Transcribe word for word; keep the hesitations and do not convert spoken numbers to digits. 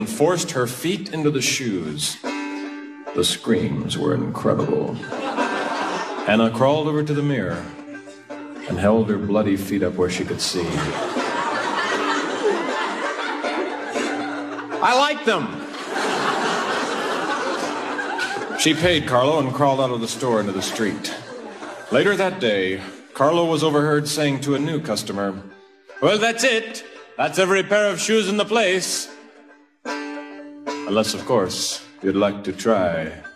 and forced her feet into the shoes. The screams were incredible. Anna crawled over to the mirror and held her bloody feet up where she could see. I like them! She paid Carlo and crawled out of the store into the street. Later that day, Carlo was overheard saying to a new customer, "Well, that's it. That's every pair of shoes in the place. Unless, of course, you'd like to try